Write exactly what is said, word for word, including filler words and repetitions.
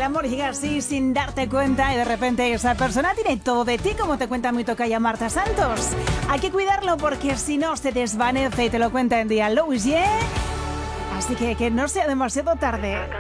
el amor llega así sin darte cuenta y de repente esa persona tiene todo de ti, como te cuenta mi tocaya Marta Santos. Hay que cuidarlo porque si no se desvanece y te lo cuenta en día Louis, ¿eh? Así que que no sea demasiado tarde.